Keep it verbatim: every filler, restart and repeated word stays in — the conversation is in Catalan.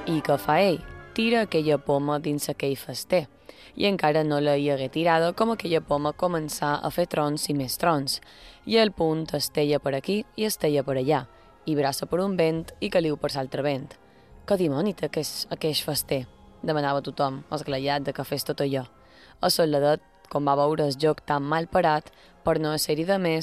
I què fa ell? Tira aquella poma dins aquell fester, i encara no la hi hagué tirada com aquella poma començà a fer trons i més trons, i al punt estella per aquí i estella per allà, i braça per un vent i caliu per l'altre vent. «Què dimoni té aquest, aquest fester?» demanava tothom, esglaiat de què fes tot allò. El soldadet, quan va veure el joc tan mal parat, per no ser-hi de més,